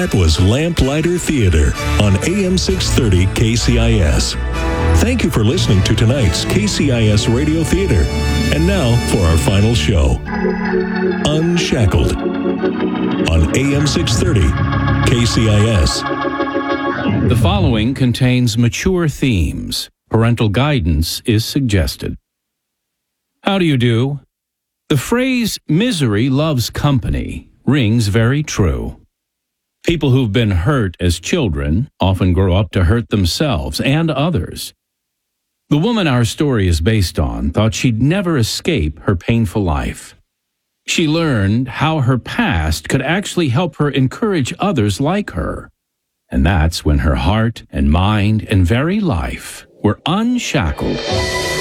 That was Lamplighter Theater on AM 630 KCIS. Thank you for listening to tonight's KCIS Radio Theater. And now for our final show, Unshackled on AM 630 KCIS. The following contains mature themes. Parental guidance is suggested. How do you do? The phrase, misery loves company, rings very true. People who've been hurt as children often grow up to hurt themselves and others. The woman our story is based on thought she'd never escape her painful life. She learned how her past could actually help her encourage others like her. And that's when her heart and mind and very life were unshackled.